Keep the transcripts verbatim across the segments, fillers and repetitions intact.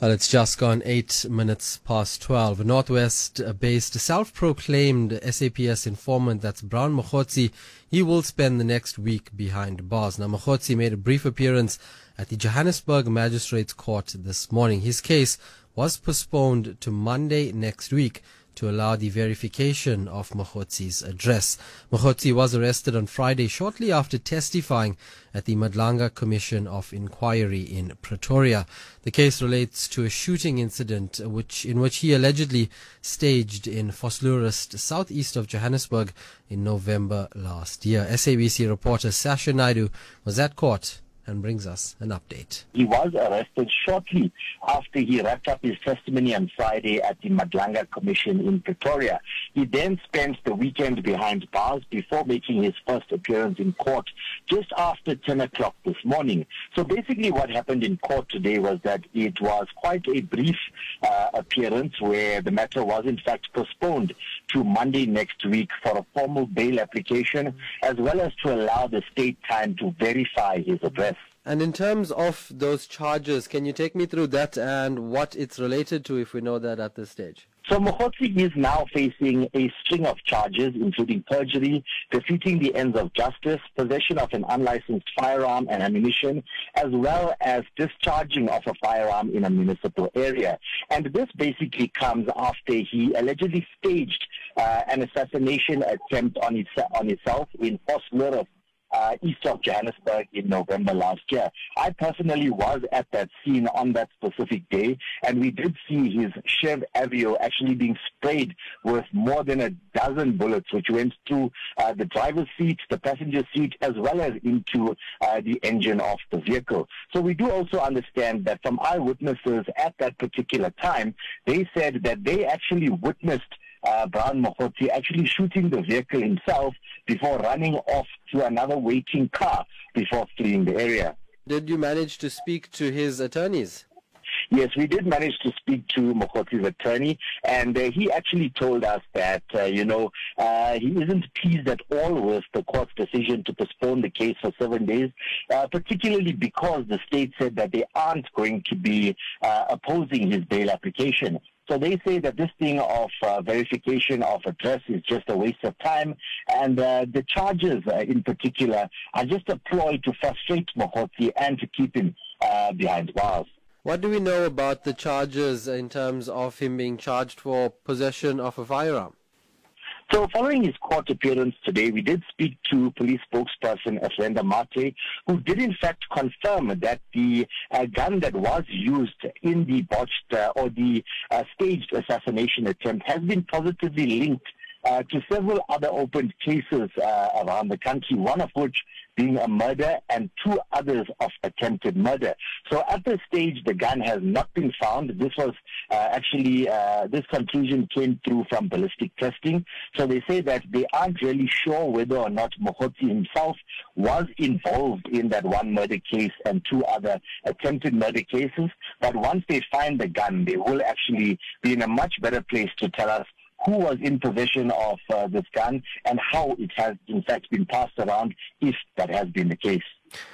Well, it's just gone eight minutes past twelve. A Northwest-based self-proclaimed S A P S informant, that's Brown Mokgotsi, he will spend the next week behind bars. Now, Mokgotsi made a brief appearance at the Johannesburg Magistrates Court this morning. His case was postponed to Monday next week to allow the verification of Mokgotsi's address. Mokgotsi was arrested on Friday shortly after testifying at the Madlanga Commission of Inquiry in Pretoria. The case relates to a shooting incident which in which he allegedly staged in Vosloorus, southeast of Johannesburg, in November last year. S A B C reporter Sasha Naidu was at court and brings us an update. He was arrested shortly after he wrapped up his testimony on Friday at the Madlanga Commission in Pretoria. He then spent the weekend behind bars before making his first appearance in court just after ten o'clock this morning. So basically what happened in court today was that it was quite a brief uh, appearance where the matter was in fact postponed to Monday next week for a formal bail application, as well as to allow the state time to verify his address. And in terms of those charges, can you take me through that and what it's related to, if we know that at this stage? So Mokgotsi is now facing a string of charges, including perjury, defeating the ends of justice, possession of an unlicensed firearm and ammunition, as well as discharging of a firearm in a municipal area. And this basically comes after he allegedly staged uh, an assassination attempt on, his, on himself in Vosloorus, Uh, east of Johannesburg in November last year. I personally was at that scene on that specific day, and we did see his Chev Aveo actually being sprayed with more than a dozen bullets, which went through uh, the driver's seat, the passenger seat, as well as into uh, the engine of the vehicle. So we do also understand that from eyewitnesses at that particular time, they said that they actually witnessed Uh, Brown Mokgotsi actually shooting the vehicle himself before running off to another waiting car before fleeing the area. Did you manage to speak to his attorneys? Yes, we did manage to speak to Mokgotsi's attorney, and uh, he actually told us that, uh, you know, uh, he isn't pleased at all with the court's decision to postpone the case for seven days, uh, particularly because the state said that they aren't going to be uh, opposing his bail application. So they say that this thing of uh, verification of address is just a waste of time, and uh, the charges uh, in particular are just a ploy to frustrate Mokgotsi and to keep him uh, behind bars. What do we know about the charges in terms of him being charged for possession of a firearm? So following his court appearance today, we did speak to police spokesperson Asrenda Mate, who did in fact confirm that the uh, gun that was used in the botched uh, or the uh, staged assassination attempt has been positively linked uh, to several other open cases uh, around the country, one of which being a murder and two others of attempted murder. So at this stage, the gun has not been found. This was uh, actually, uh, this conclusion came through from ballistic testing. So they say that they aren't really sure whether or not Mokgotsi himself was involved in that one murder case and two other attempted murder cases. But once they find the gun, they will actually be in a much better place to tell us who was in possession of uh, this gun and how it has in fact been passed around, if that has been the case.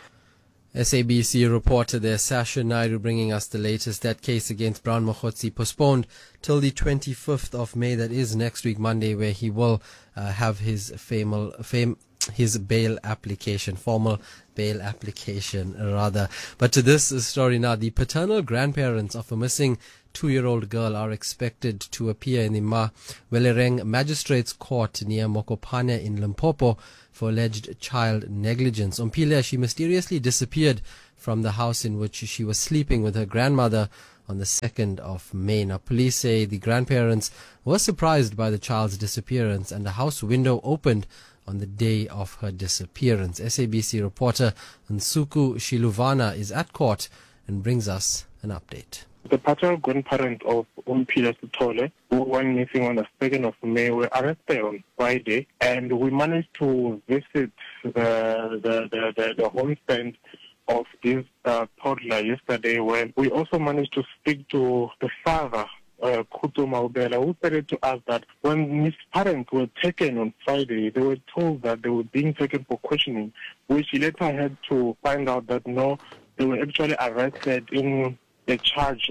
S A B C reporter there, Sasha Naidu, bringing us the latest. That case against Brown Mokgotsi postponed till the twenty-fifth of May, that is next week Monday, where he will uh, have his famal, fame, his bail application, formal bail application rather. But to this story now, the paternal grandparents of a missing two-year-old girl are expected to appear in the Mawelereng Magistrates Court near Mokopane in Limpopo for alleged child negligence. Umpile, she mysteriously disappeared from the house in which she was sleeping with her grandmother on the second of May. Now, police say the grandparents were surprised by the child's disappearance and the house window opened on the day of her disappearance. S A B C reporter Nsuku Shiluvana is at court and brings us an update. The paternal grandparents of Umpile Sithole, who went missing on the second of May, were arrested on Friday, and we managed to visit the the, the, the, the homestead of this uh, toddler yesterday, when we also managed to speak to the father, uh, Kutu Maubela, who said to us that when his parents were taken on Friday, they were told that they were being taken for questioning, which he later had to find out that no, they were actually arrested in the charge of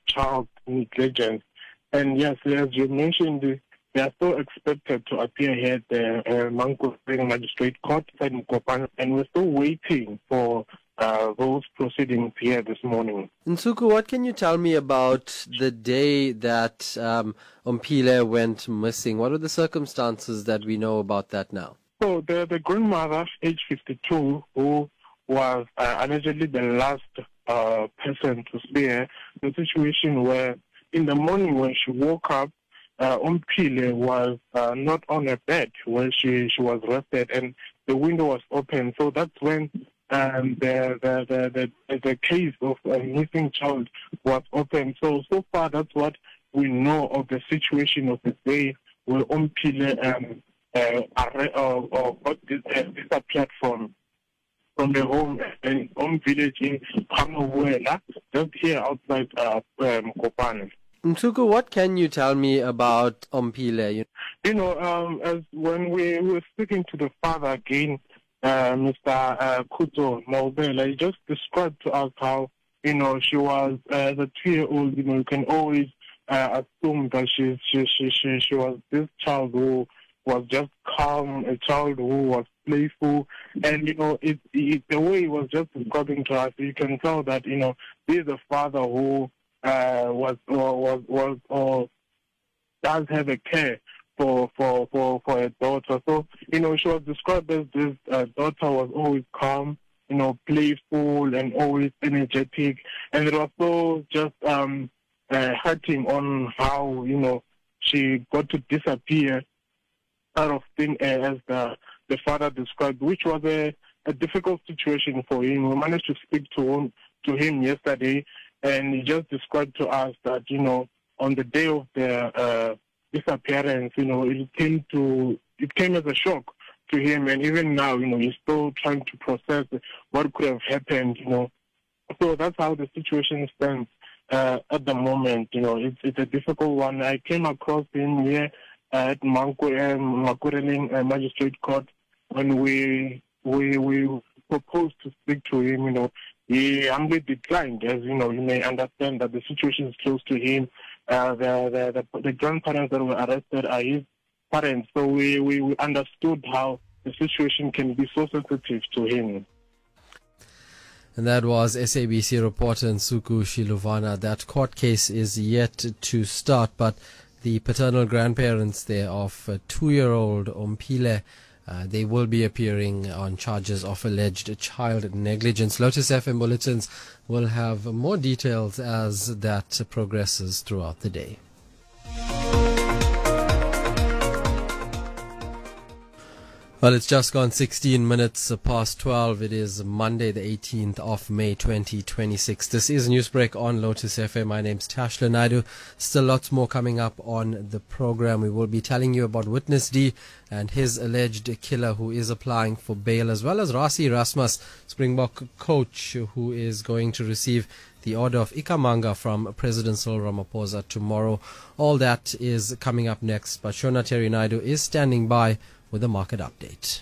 child negligence. And yes, as you mentioned, they are still expected to appear here at the uh, Manku Magistrate Court in Mokopane, and we're still waiting for uh, those proceedings here this morning. Nsuku, what can you tell me about the day that um, Omphile went missing? What are the circumstances that we know about that now? So the, the grandmother, age fifty-two, who was uh, allegedly the last uh, person to see her, the situation where in the morning when she woke up, uh, Omphile was uh, not on her bed when she, she was rested, and the window was open. So that's when um, the, the, the, the, the case of a missing child was open. So, so far that's what we know of the situation of the day where Omphile um, uh, uh, uh, got dis- uh, disappeared from from the home and home village in Pamawela, just here outside uh, um, Kopane. Nsuku, what can you tell me about Omphile? You, you know, um, as when we were speaking to the father again, uh, Mister Uh, Kuto Maubela, he just described to us how, you know, she was, uh, as a two-year-old, you know, you can always uh, assume that she, she, she, she, she was this child who was just calm, a child who was playful, and, you know, it, it, the way he was just describing to us, you can tell that, you know, this is a father who uh, was, or, was, was, or does have a care for, for, for, for a daughter. So, you know, she was described as this uh, daughter was always calm, you know, playful and always energetic, and it was so just um, uh, hurting on how, you know, she got to disappear out of thin air, as the, the father described, which was a, a difficult situation for him. We managed to speak to him, to him yesterday, and he just described to us that, you know, on the day of the uh, disappearance, you know, it came to it came as a shock to him, and even now, you know, he's still trying to process what could have happened, you know. So that's how the situation stands uh, at the moment. You know, it's it's a difficult one. I came across him here at Makureling uh, Magistrate Court when we we we proposed to speak to him. You know, he humbly declined, as you know, you may understand that the situation is close to him. Uh, the, the the the grandparents that were arrested are his parents, so we, we, we understood how the situation can be so sensitive to him. And that was S A B C reporter Nsuku Shiluvana. That court case is yet to start, but the paternal grandparents there of uh, two-year-old Omphile, uh, they will be appearing on charges of alleged child negligence. Lotus F M Bulletins will have more details as that progresses throughout the day. Well, it's just gone sixteen minutes past twelve. It is Monday, the eighteenth of May, twenty twenty-six. This is Newsbreak on Lotus F M. My name's Tashla Naidu. Still lots more coming up on the program. We will be telling you about Witness D and his alleged killer who is applying for bail, as well as Rassie Erasmus, Springbok coach, who is going to receive the order of Ikhamanga from President Cyril Ramaphosa tomorrow. All that is coming up next, but Shona Terry Naidu is standing by with a market update.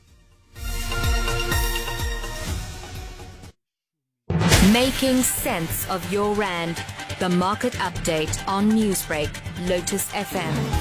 Making sense of your rand. The market update on Newsbreak, Lotus F M.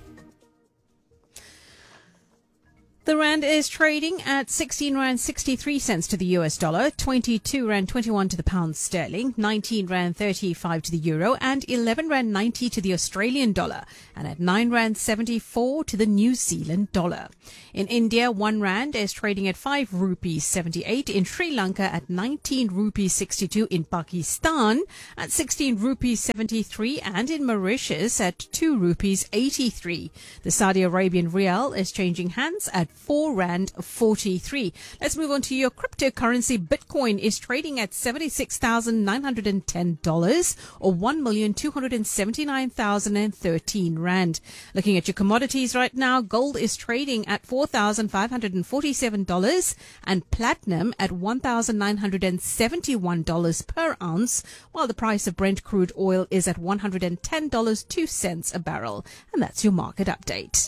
The rand is trading at sixteen rand sixty-three cents to the U S dollar, twenty-two rand twenty-one to the pound sterling, nineteen rand thirty-five to the euro, and eleven rand ninety to the Australian dollar, and at nine rand seventy-four to the New Zealand dollar. In India, one rand is trading at five rupees seventy-eight, in Sri Lanka at nineteen rupees sixty-two, in Pakistan at sixteen rupees seventy-three, and in Mauritius at two rupees eighty-three. The Saudi Arabian rial is changing hands at four rand forty-three. Let's move on to your cryptocurrency. Bitcoin is trading at seventy-six thousand nine hundred ten dollars, or one million two hundred seventy-nine thousand thirteen rand. Looking at your commodities right now, gold is trading at four thousand five hundred forty-seven dollars and platinum at one thousand nine hundred seventy-one dollars per ounce, while the price of Brent crude oil is at one hundred ten dollars and two cents a barrel. And that's your market update.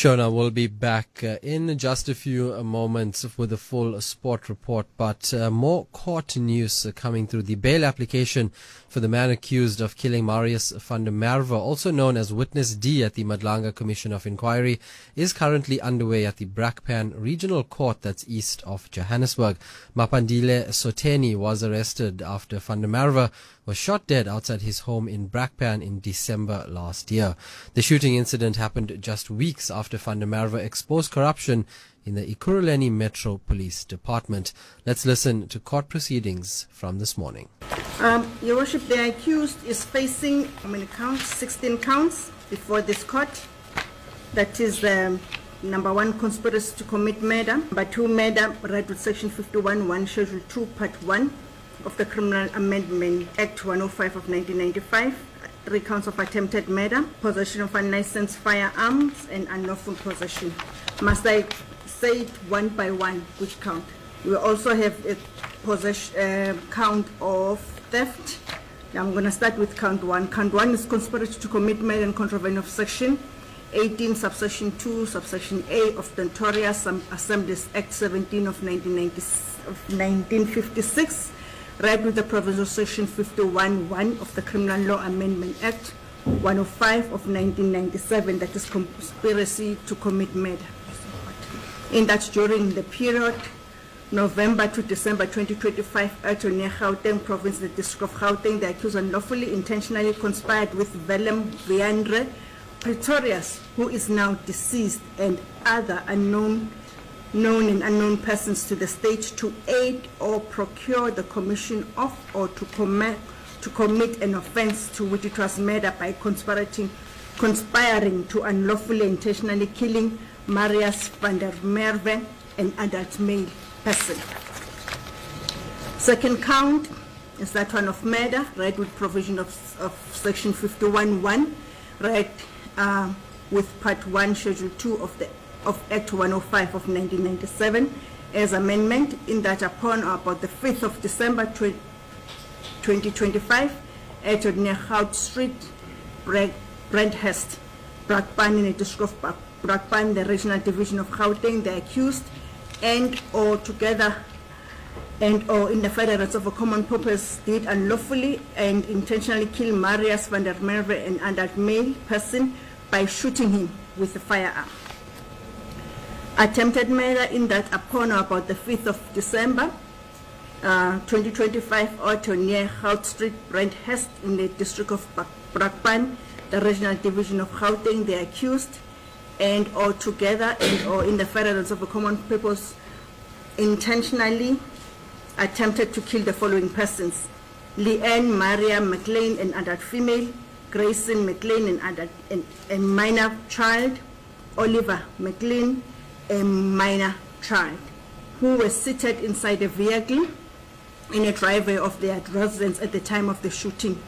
Shona will be back uh, in just a few uh, moments with a full sport report, but uh, more court news uh, coming through. The bail application for the man accused of killing Marius van der Merwe, also known as Witness D at the Madlanga Commission of Inquiry, is currently underway at the Brakpan Regional Court that's east of Johannesburg. Mapandile Soteni was arrested after van der Merwe was shot dead outside his home in Brakpan in December last year. The shooting incident happened just weeks after van der Merwe exposed corruption in the Ekurhuleni Metro Police Department. Let's listen to court proceedings from this morning. Um, Your Worship, the accused is facing how many counts? sixteen counts before this court. That is um, number one, conspiracy to commit murder. Number two, murder, right with section fifty-one one, schedule two, part one of the Criminal Amendment Act one oh five of nineteen ninety-five. Three counts of attempted murder, possession of unlicensed firearms, and unlawful possession. Must I say it one by one which count? We also have a possession uh, count of theft. Now I'm going to start with count one. Count one is conspiracy to commit murder and contravention of section eighteen, subsection two, subsection A of the Notorious Assemblies Act seventeen of nineteen fifty-six. Right with the provision of section fifty-one one of the Criminal Law Amendment Act one oh five of nineteen ninety-seven, that is conspiracy to commit murder. In that during the period November to December twenty twenty-five, at near Gauteng province, the district of Gauteng, the accused unlawfully intentionally conspired with Willem Viandre Pretorius, who is now deceased, and other unknown known and unknown persons to the state to aid or procure the commission of or to commit to commit an offense to which it was murder by conspiring conspiring to unlawfully intentionally killing Marius van der Merwe, an adult male person. Second count is that one of murder, right with provision of, of section fifty-one one, right uh, with part one, schedule two of the of Act one oh five of nineteen ninety-seven as amendment, in that upon or about the fifth of December twenty twenty-five at near Hout Street, Brandhurst, Brakpan, in the district of Brakpan, the regional division of Gauteng, the accused and or together and or in the furtherance of a common purpose did unlawfully and intentionally kill Marius van der Merwe, an adult male person, by shooting him with a firearm. Attempted murder, in that upon or about the fifth of December uh, twenty twenty-five, out near Hout Street, Brandhurst, in the district of Brakpan, the regional division of Gauteng, the accused and or together and or in the furtherance of a common purpose intentionally attempted to kill the following persons: Leanne Maria McLean, an adult female; Grayson McLean, an adult and a minor child; Oliver McLean, a minor child, who were seated inside a vehicle in a driveway of their residence at the time of the shooting.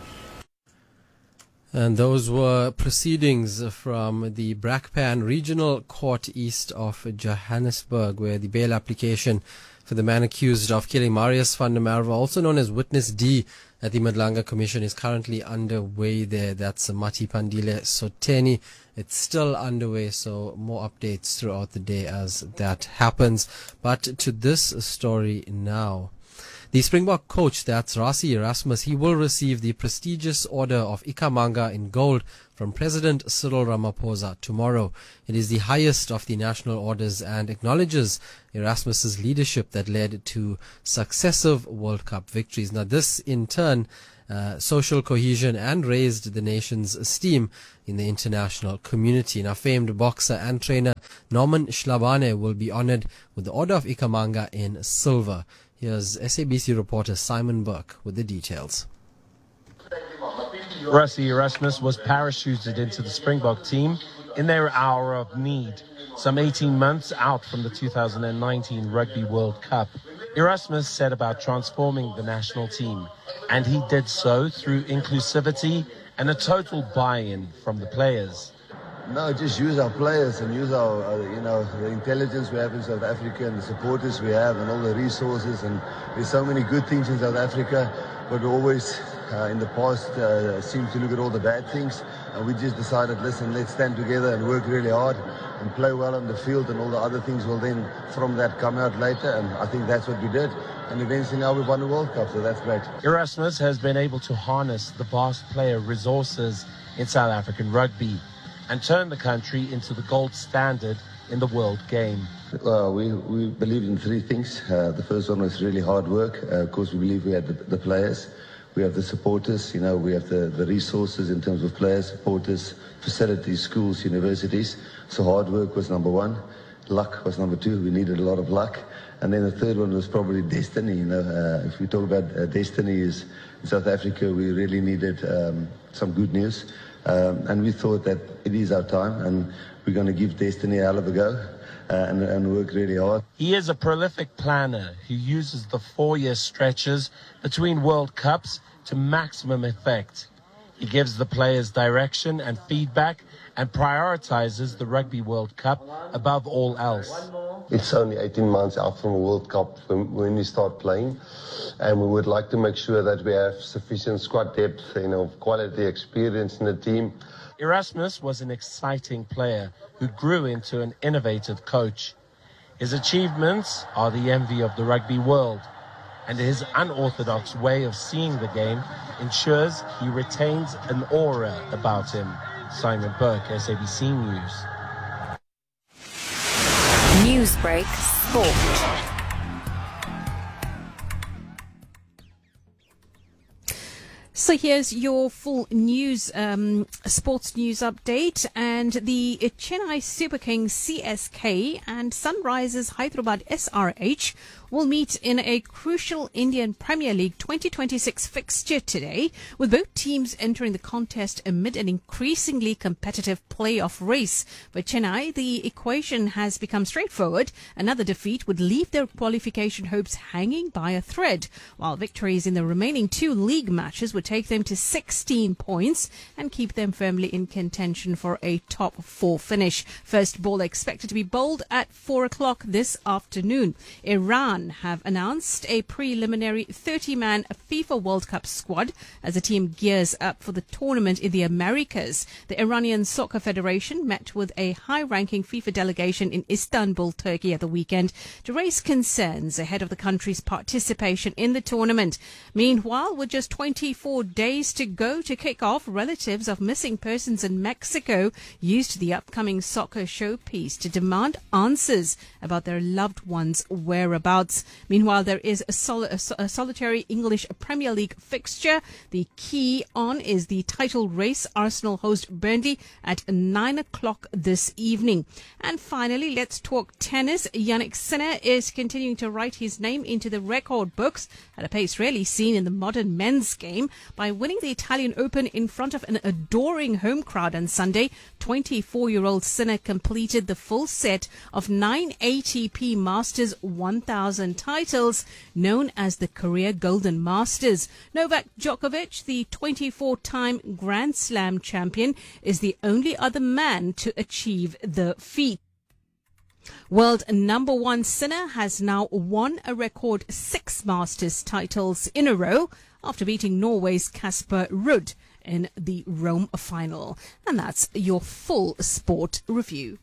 And those were proceedings from the Brakpan Regional Court east of Johannesburg, where the bail application for the man accused of killing Marius van der Merwe, also known as Witness D at the Madlanga Commission, is currently underway there. That's Mapandile Soteni. It's still underway, so more updates throughout the day as that happens. But to this story now. The Springbok coach, that's Rassie Erasmus, he will receive the prestigious Order of Ikhamanga in gold from President Cyril Ramaphosa tomorrow. It is the highest of the national orders and acknowledges Erasmus's leadership that led to successive World Cup victories. Now this in turn uh, social cohesion and raised the nation's esteem in the international community. Now famed boxer and trainer Norman Schlabane will be honored with the Order of Ikhamanga in silver. Here's S A B C reporter Simon Burke with the details. Rassie Erasmus was parachuted into the Springbok team in their hour of need, some eighteen months out from the two thousand nineteen Rugby World Cup. Erasmus set about transforming the national team, and he did so through inclusivity and a total buy-in from the players. No, just use our players and use our, uh, you know, the intelligence we have in South Africa and the supporters we have and all the resources. And there's so many good things in South Africa, but we always uh, in the past uh, seemed to look at all the bad things, and we just decided, listen, let's stand together and work really hard and play well on the field, and all the other things will then from that come out later, and I think that's what we did, and eventually now we've won the World Cup, so that's great. Erasmus has been able to harness the vast player resources in South African rugby and turn the country into the gold standard in the world game. Well, we, we believed in three things. Uh, the first one was really hard work. Uh, of course, we believe we had the, the players. We have the supporters, you know, we have the, the resources in terms of players, supporters, facilities, schools, universities. So hard work was number one. Luck was number two. We needed a lot of luck. And then the third one was probably destiny. You know, uh, if we talk about uh, destiny, is in South Africa, we really needed um, some good news. Um, and we thought that it is our time, and we're going to give destiny a hell of a go. Uh, and, and work really hard. He is a prolific planner who uses the four-year stretches between World Cups to maximum effect. He gives the players direction and feedback and prioritizes the Rugby World Cup above all else. It's only eighteen months out from a World Cup when, when we start playing, and we would like to make sure that we have sufficient squad depth, you know, quality experience in the team. Erasmus was an exciting player who grew into an innovative coach. His achievements are the envy of the rugby world, and his unorthodox way of seeing the game ensures he retains an aura about him. Simon Burke, S A B C News. Newsbreak Sport. So here's your full news, um, sports news update. And the Chennai Super Kings C S K and Sunrisers Hyderabad S R H will meet in a crucial Indian Premier League twenty twenty-six fixture today, with both teams entering the contest amid an increasingly competitive playoff race. For Chennai, the equation has become straightforward. Another defeat would leave their qualification hopes hanging by a thread, while victories in the remaining two league matches would take them to sixteen points and keep them firmly in contention for a top four finish. First ball expected to be bowled at four o'clock this afternoon. Iran have announced a preliminary thirty-man FIFA World Cup squad as the team gears up for the tournament in the Americas. The Iranian Soccer Federation met with a high-ranking FIFA delegation in Istanbul, Turkey at the weekend to raise concerns ahead of the country's participation in the tournament. Meanwhile, with just twenty-four days to go to kick off, relatives of missing persons in Mexico used the upcoming soccer showpiece to demand answers about their loved ones' whereabouts. Meanwhile, there is a, sol- a, a solitary English Premier League fixture. The key on is the title race. Arsenal host Burnley at nine o'clock this evening. And finally, let's talk tennis. Jannik Sinner is continuing to write his name into the record books at a pace rarely seen in the modern men's game by winning the Italian Open in front of an adoring home crowd on Sunday. twenty-four-year-old Sinner completed the full set of nine A T P Masters one thousand titles, known as the Career Golden Masters. Novak Djokovic, the twenty-four-time Grand Slam champion, is the only other man to achieve the feat. World number one Sinner has now won a record six Masters titles in a row after beating Norway's Casper Ruud in the Rome final. And that's your full sport review.